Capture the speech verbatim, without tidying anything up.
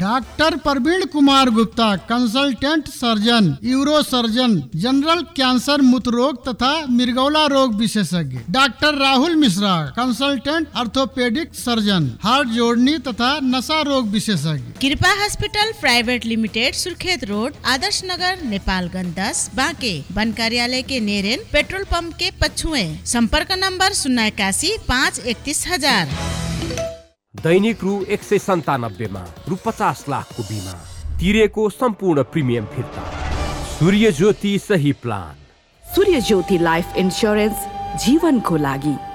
Doctor Praveen Kumar Gupta, consultant surgeon, euro surgeon, general cancer, मूत्र रोग तथा मिर्गौला रोग विशेषज्ञ। Doctor Rahul Mishra, consultant orthopaedic surgeon, heart जोड़नी तथा नशा रोग विशेषज्ञ। कृपा hospital private limited, Surkhet road, Adarsh Nagar, Nepalganj दस, बांके। वन कार्यालय के नेरेन, पेट्रोल पंप के पछुए। संपर्क नंबर शून्य इक्यासी पाँच इकतीस हजार। दैनिक रु एक सय सन्तानब्बेमा रु पचास लाखको बिमा तिरेको सम्पूर्ण प्रिमियम फिर्ता। सूर्य ज्योति सही प्लान। सूर्य ज्योति लाइफ इन्स्योरेन्स जीवनको लागि।